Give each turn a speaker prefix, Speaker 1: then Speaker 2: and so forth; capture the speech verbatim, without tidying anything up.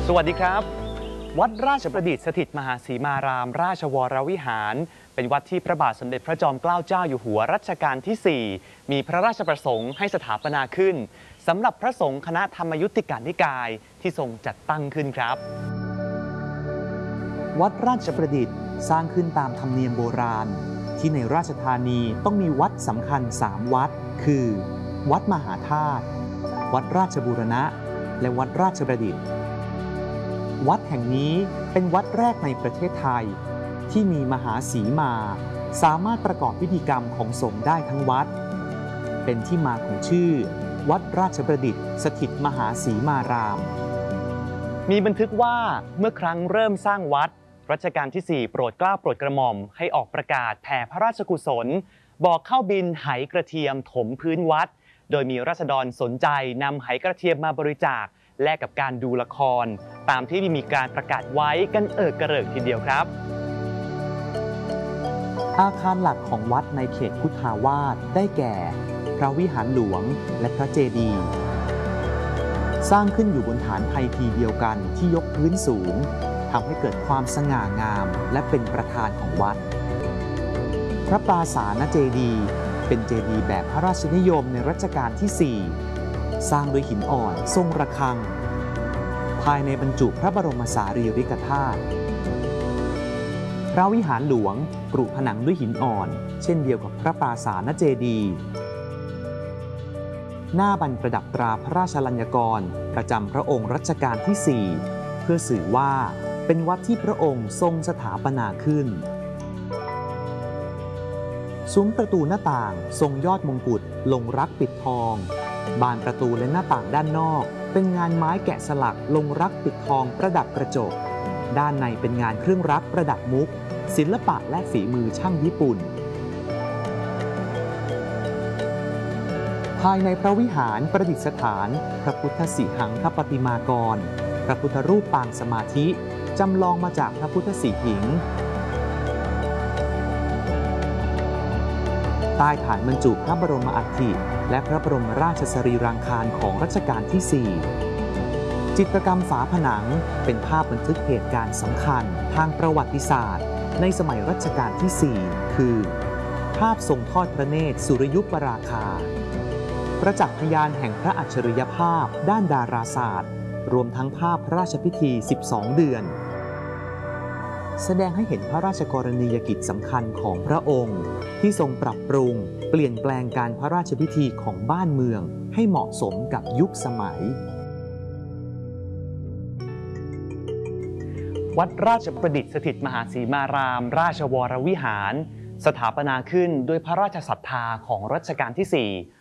Speaker 1: สวัสดีครับวัดราชประดิษฐ์สถิตมหาสีมารามราชวรวิหารเป็นวัดที่พระบาทสมเด็จพระจอมเกล้าเจ้าอยู่หัวรัชกาลที่ สี่ มีพระราชประสงค์ให้สถาปนาขึ้นสำหรับพระสงฆ์คณะธรรมยุติกานิกายที่ทรงจัดตั้งขึ้นครับวัดราชประดิษฐ์สร้างขึ้นตามธรรมเนียมโบราณที่ในราชธานีต้องมีวัดสำคัญสามวัดคือวัดมหาธาตุวัดราชบูรณะและวัดราชประดิษฐ์วัดแห่งนี้เป็นวัดแรกในประเทศไทยที่มีมหาสีมาสามารถประกอบพิธีกรรมของสงฆ์ได้ทั้งวัดเป็นที่มาของชื่อวัดราชประดิษฐ์สถิตมหาสีมารามมีบันทึกว่าเมื่อครั้งเริ่มสร้างวัดรัชกาลที่ สี่ โปรดเกล้าโปรดกระหม่อมให้ออกประกาศแผ่พระราชกุศลบอกเข้าบินไหกระเทียมถมพื้นวัดโดยมีราษฎรสนใจนำไหกระเทียมมาบริจาคแลกกับการดูละครตามที่มีการประกาศไว้กันเอิกกระเริกทีเดียวครับอาคารหลักของวัดในเขตพุทธาวาสได้แก่พระวิหารหลวงและพระเจดีย์สร้างขึ้นอยู่บนฐานไทพีเดียวกันที่ยกพื้นสูงทำให้เกิดความสง่างามและเป็นประธานของวัดพระปราสาทเจดีย์เป็นเจดีย์แบบพระราชนิยมในรัชกาลที่ สี่สร้างด้วยหินอ่อนทรงระฆังภายในบรรจุพระบรมสารีริกธาตุพระวิหารหลวงปรุผนังด้วยหินอ่อนเช่นเดียวกับพระปราสาทเจดีย์หน้าบรรประดับตราพระราชลัญญกรประจำพระองค์รัชกาลที่ สี่เพื่อสื่อว่าเป็นวัดที่พระองค์ทรงสถาปนาขึ้นซุ้มประตูหน้าต่างทรงยอดมงกุฎลงรักปิดทองบานประตูและหน้าต่างด้านนอกเป็นงานไม้แกะสลักลงรักปิดทองประดับกระจกด้านในเป็นงานเครื่องรักประดับมุกศิลปะและฝีมือช่างญี่ปุ่นภายในพระวิหารประดิษฐานพระพุทธสีหังคปฏิมากรพระพุทธรูปปางสมาธิจำลองมาจากพระพุทธสีหิงใต้ฐานบรรจุพระบรมอัฐิและพระบรมราชสรีรางคารของรัชกาลที่ สี่จิตรกรรมฝาผนังเป็นภาพบันทึกเหตุการณ์สำคัญทางประวัติศาสตร์ในสมัยรัชกาลที่ สี่คือภาพทรงทอดพระเนตรสุริยุปราคาประจักษ์พยานแห่งพระอัจฉริยภาพด้านดาราศาสตร์รวมทั้งภาพพระราชพิธี สิบสอง เดือนแสดงให้เห็นพระราชกรณียกิจสำคัญของพระองค์ที่ทรงปรับปรุงเปลี่ยนแปลงการพระราชพิธีของบ้านเมืองให้เหมาะสมกับยุคสมัยวัดราชประดิษฐ์สถิตมหาสีมารามราชวรวิหารสถาปนาขึ้นด้วยพระราชศรัทธาของรัชกาลที่ สี่